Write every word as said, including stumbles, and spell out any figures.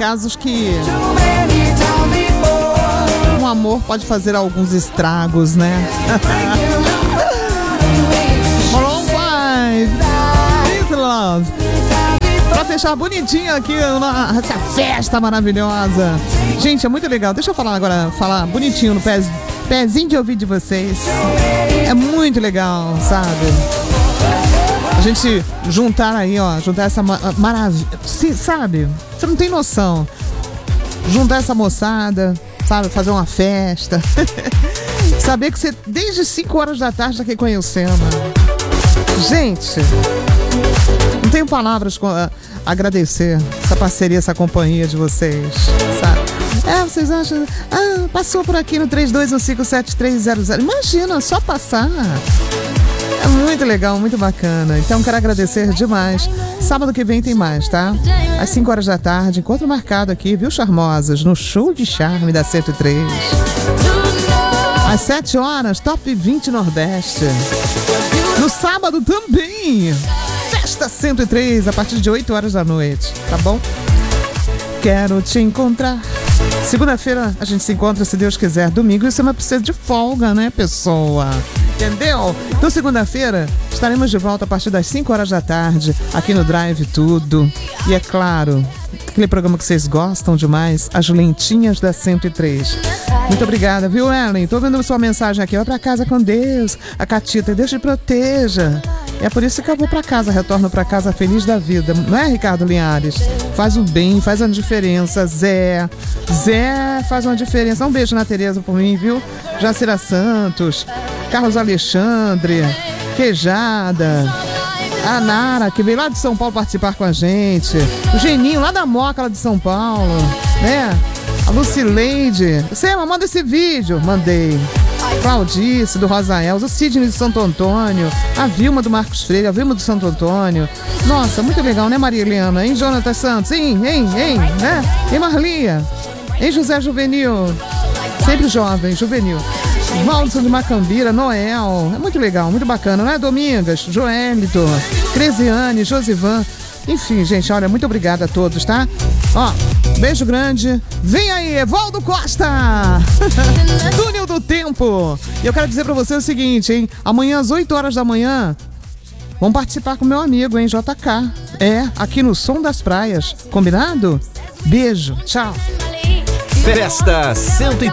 casos que um amor pode fazer alguns estragos, né? Maroon five, Love. Pra fechar bonitinho aqui essa festa maravilhosa. Gente, é muito legal. Deixa eu falar agora, falar bonitinho no pé, pezinho de ouvido de vocês. É muito legal, sabe? A gente juntar aí, ó, juntar essa ma- maravilha, sabe? Você não tem noção. Juntar essa moçada, sabe? Fazer uma festa. Saber que você, desde cinco horas da tarde, tá aqui conhecendo. Gente, não tenho palavras a agradecer essa parceria, essa companhia de vocês, sabe? É, vocês acham... Ah, passou por aqui no três dois um cinco sete três zero zero. Imagina, só passar. É muito legal, muito bacana. Então quero agradecer demais. Sábado que vem tem mais, tá? Às cinco horas da tarde, encontro marcado aqui, viu, charmosas? No Show de Charme da cento e três. Às sete horas, Top vinte Nordeste. No sábado também, Festa cento e três, a partir de oito horas da noite, tá bom? Quero te encontrar. Segunda-feira a gente se encontra, se Deus quiser. Domingo isso é uma precisa de folga, né, pessoa? Entendeu? Então, segunda-feira, estaremos de volta a partir das cinco horas da tarde, aqui no Drive Tudo. E é claro, aquele programa que vocês gostam demais, As Lentinhas da cento e três. Muito obrigada, viu, Ellen? Tô vendo sua mensagem aqui. Vai pra casa com Deus. A Catita, Deus te proteja. É por isso que eu vou pra casa, retorno pra casa feliz da vida. Não é, Ricardo Linhares? Faz o bem, faz uma diferença. Zé, Zé faz uma diferença. Um beijo na Tereza por mim, viu? Jacira Santos, Carlos Alexandre, Queijada, a Nara, que veio lá de São Paulo participar com a gente. O Geninho, lá da Moca, lá de São Paulo, né? A Lucileide. Você manda esse vídeo. Mandei. Claudice, do Rosael, o Sidney de Santo Antônio, a Vilma do Marcos Freire, a Vilma do Santo Antônio. Nossa, muito legal, né, Maria Helena? Hein, Jonathan Santos? Hein, hein, hein, né? Hein, Marlia? Hein, José Juvenil? Sempre jovem, juvenil. Valson de Macambira, Noel. É muito legal, muito bacana, né? Domingas, Joelito, Cresiane, Josivan. Enfim, gente, olha, muito obrigada a todos, tá? Ó, beijo grande. Vem aí, Evaldo Costa! Túnel do Tempo. E eu quero dizer pra você o seguinte, hein? Amanhã às oito horas da manhã, vamos participar com meu amigo, hein? J K. É, aqui no Som das Praias. Combinado? Beijo, tchau. Festa cento e